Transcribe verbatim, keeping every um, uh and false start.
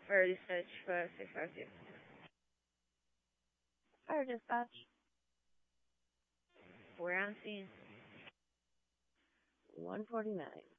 For research for six five two. Fire dispatch. We're on scene. one forty-nine.